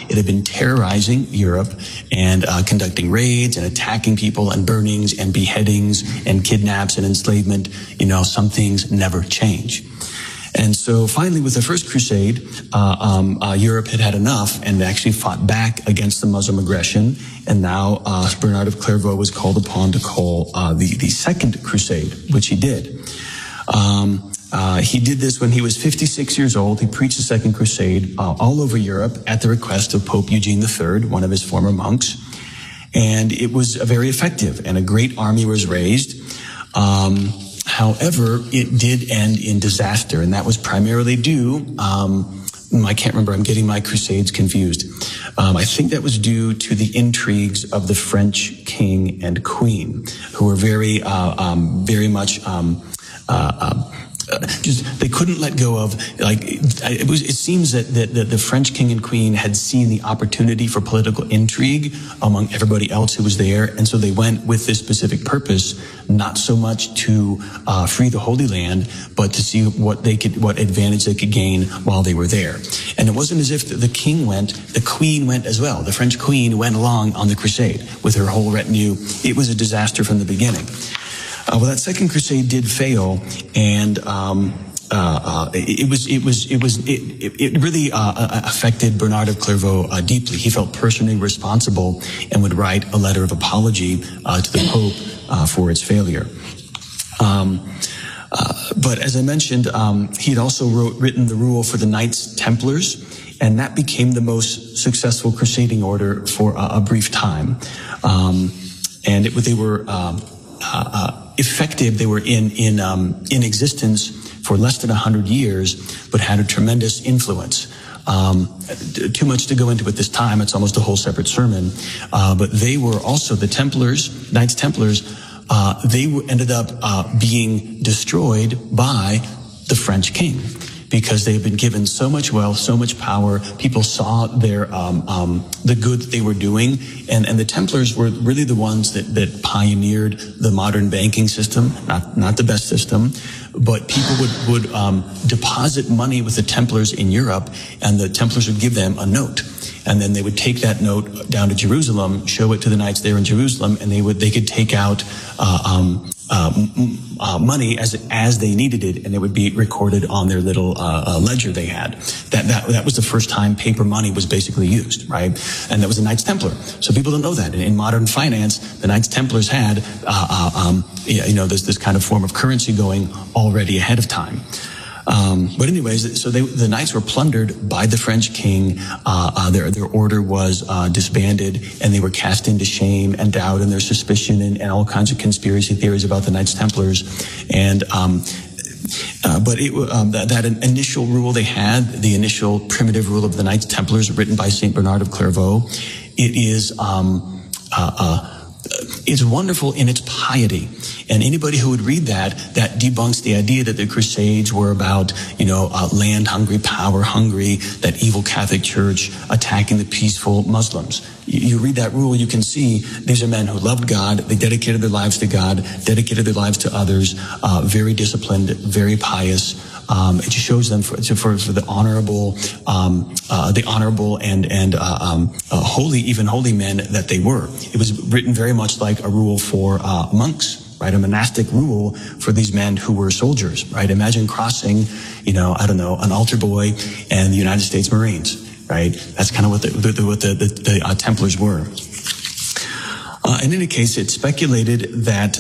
It had been terrorizing Europe and conducting raids and attacking people and burnings and beheadings and kidnaps and enslavement. Some things never change. And so finally, with the First Crusade, Europe had enough and actually fought back against the Muslim aggression. And now Bernard of Clairvaux was called upon to call the Second Crusade, which he did. He did this when he was 56 years old. He preached the Second Crusade all over Europe at the request of Pope Eugene III, one of his former monks. And it was very effective, and a great army was raised. However, it did end in disaster, and that was primarily due, I can't remember, I'm getting my crusades confused. I think that was due to the intrigues of the French king and queen, who were very much they couldn't let go of, it seems that the French king and queen had seen the opportunity for political intrigue among everybody else who was there, and so they went with this specific purpose, not so much to free the Holy Land, but to see what advantage they could gain while they were there. And it wasn't as if the king went, the queen went as well. The French queen went along on the crusade with her whole retinue. It was a disaster from the beginning. Well, that Second Crusade did fail, and it really affected Bernard of Clairvaux deeply. He felt personally responsible and would write a letter of apology to the Pope for its failure. But as I mentioned, he had also written the rule for the Knights Templars, and that became the most successful crusading order for a brief time. They were effective. They were in existence for less than 100 years, but had a tremendous influence. Too much to go into at this time. It's almost a whole separate sermon. But they were also the Templars, Knights Templars. They ended up being destroyed by the French king, because they had been given so much wealth, so much power. People saw their the good that they were doing, and the Templars were really the ones that pioneered the modern banking system. Not the best system, but people would deposit money with the Templars in Europe, and the Templars would give them a note. And then they would take that note down to Jerusalem, show it to the knights there in Jerusalem, and they could take out money as they needed it, and it would be recorded on their little ledger they had. That was the first time paper money was basically used, right? And that was the Knights Templar. So people don't know that. In modern finance, the Knights Templars had this kind of form of currency going already ahead of time. But anyways, so the knights were plundered by the French king. Their order was disbanded, and they were cast into shame and doubt, and there's suspicion and all kinds of conspiracy theories about the Knights Templars. And that initial rule they had, the initial primitive rule of the Knights Templars, written by Saint Bernard of Clairvaux, it is it's wonderful in its piety. And anybody who would read that debunks the idea that the Crusades were about, land hungry, power hungry, that evil Catholic Church attacking the peaceful Muslims. You read that rule, you can see these are men who loved God. They dedicated their lives to God, dedicated their lives to others, very disciplined, very pious. It just shows them for the honorable and holy men that they were. It was written very much like a rule for monks, right? A monastic rule for these men who were soldiers, right? Imagine crossing, an altar boy and the United States Marines, right? That's kind of what the Templars were. In any case, it's speculated that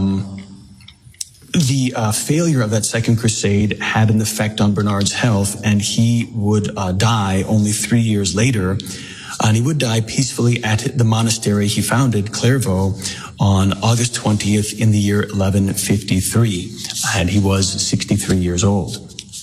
the failure of that Second Crusade had an effect on Bernard's health, and he would die only 3 years later. And he would die peacefully at the monastery he founded, Clairvaux, on August 20th in the year 1153. And he was 63 years old.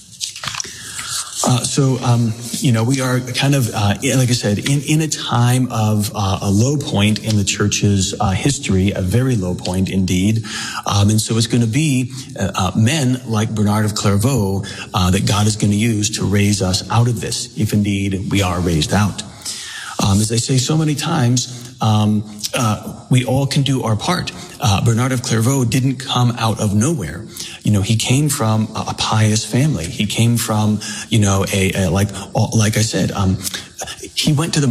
We are kind of, like I said, in a time of a low point in the church's history, a very low point indeed. And so it's going to be men like Bernard of Clairvaux that God is going to use to raise us out of this, if indeed we are raised out. As I say so many times, we all can do our part. Bernard of Clairvaux didn't come out of nowhere. He came from a pious family. He came from, like I said, he went to the